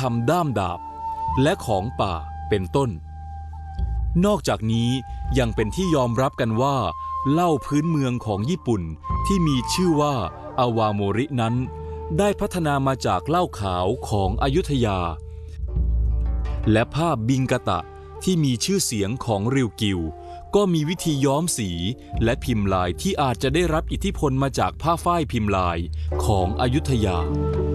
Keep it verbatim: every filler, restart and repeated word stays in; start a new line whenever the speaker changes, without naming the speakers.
ำด้ามดาบและของป่าเป็นต้นนอกจากนี้ยังเป็นที่ยอมรับกันว่าเหล้าพื้นเมืองของญี่ปุ่นที่มีชื่อว่าอาวาโมรินั้นได้พัฒนามาจากเหล้าขาวของอยุธยาและผ้าบิงกะตะที่มีชื่อเสียงของริวกิวก็มีวิธีย้อมสีและพิมพ์ลายที่อาจจะได้รับอิทธิพลมาจากผ้าฝ้ายพิมพ์ลายของอยุธยา